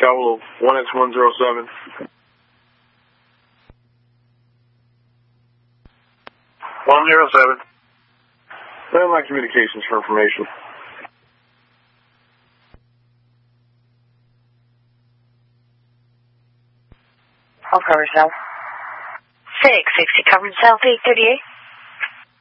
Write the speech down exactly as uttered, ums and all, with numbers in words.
Cowell one X one zero seven. one zero seven. Landline communications for information. I'll cover south. six sixty, covering south eight thirty-eight.